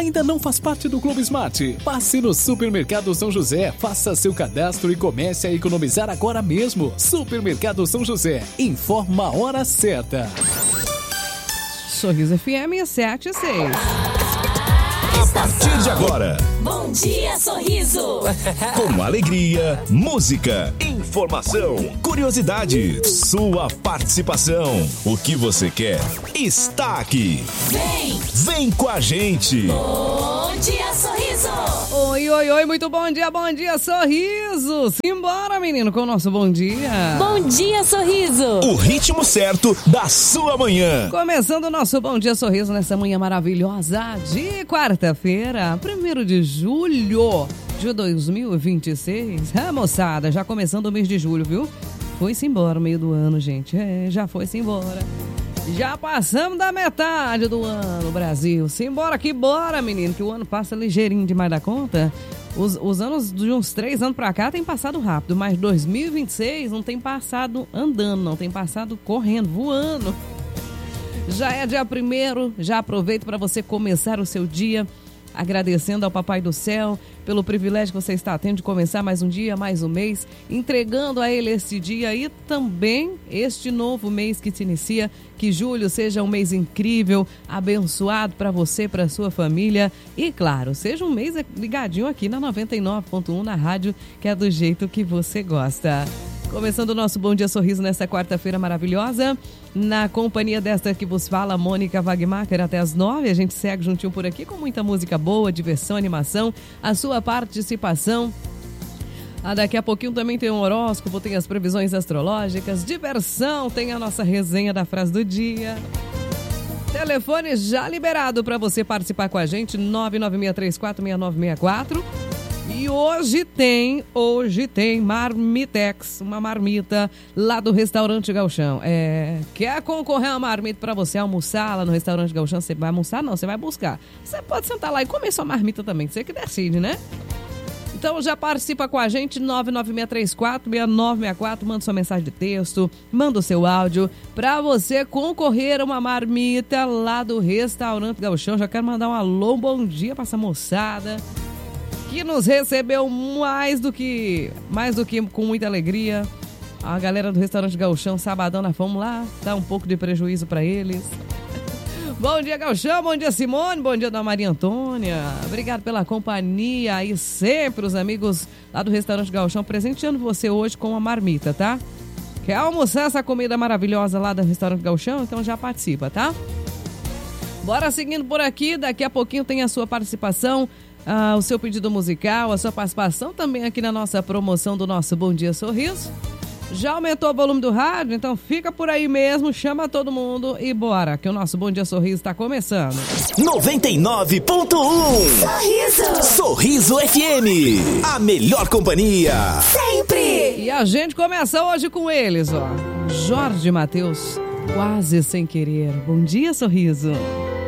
Ainda não faz parte do Clube Smart? Passe no Supermercado São José, faça seu cadastro e comece a economizar agora mesmo. Supermercado São José, informa a hora certa. Sorriso FM 76. A partir de agora, Bom Dia Sorriso. com alegria, música, informação, curiosidade, sua participação. O que você quer está aqui. Vem com a gente. Bom Dia Sorriso. Oi, oi, oi, muito bom dia, sorriso. Simbora, menino, com o nosso bom dia. Bom Dia Sorriso. O ritmo certo da sua manhã. Começando o nosso bom dia, sorriso, nessa manhã maravilhosa de quarta-feira, 1º de julho de 2026. Moçada, já começando o mês de julho, viu? Foi-se embora o meio do ano, gente. Já foi-se embora. Já passamos da metade do ano, Brasil. Simbora que bora, menino, que o ano passa ligeirinho demais da conta. Os anos de uns 3 anos pra cá tem passado rápido, mas 2026 não tem passado andando, não tem passado correndo, voando. Já é dia 1º, já aproveito para você começar o seu dia agradecendo ao Papai do Céu pelo privilégio que você está tendo de começar mais um dia, mais um mês, entregando a Ele este dia e também este novo mês que se inicia. Que julho seja um mês incrível, abençoado para você, para sua família e, claro, seja um mês ligadinho aqui na 99.1 na rádio, que é do jeito que você gosta. Começando o nosso Bom Dia Sorriso nessa quarta-feira maravilhosa, na companhia desta que vos fala, Mônica Wagmacher, até as 9. A gente segue juntinho por aqui com muita música boa, diversão, animação, a sua participação. Daqui a pouquinho também tem um horóscopo, tem as previsões astrológicas, diversão, tem a nossa resenha da frase do dia. Telefone já liberado para você participar com a gente, 996346964. E hoje tem Marmitex, uma marmita lá do Restaurante Gauchão. Quer concorrer a uma marmita para você almoçar lá no Restaurante Gauchão? Você vai almoçar? Não, você vai buscar. Você pode sentar lá e comer sua marmita também, você que decide, né? Então já participa com a gente, 996346964, manda sua mensagem de texto, manda o seu áudio para você concorrer a uma marmita lá do Restaurante Gauchão. Já quero mandar um alô, um bom dia para essa moçada que nos recebeu mais do que com muita alegria. A galera do Restaurante Gauchão, sabadão, nós fomos lá, dá um pouco de prejuízo para eles. Bom dia, Gauchão, bom dia, Simone, bom dia, da Maria Antônia. Obrigado pela companhia e sempre os amigos lá do Restaurante Gauchão presenteando você hoje com uma marmita, tá? Quer almoçar essa comida maravilhosa lá do Restaurante Gauchão? Então já participa, tá? Bora seguindo por aqui, daqui a pouquinho tem a sua participação, o seu pedido musical, a sua participação também aqui na nossa promoção do nosso Bom Dia Sorriso. Já aumentou o volume do rádio? Então fica por aí mesmo, chama todo mundo e bora, que o nosso Bom Dia Sorriso está começando. 99.1 Sorriso. Sorriso FM, a melhor companhia. Sempre. E a gente começa hoje com eles, ó. Jorge Mateus, Quase Sem Querer. Bom dia, Sorriso.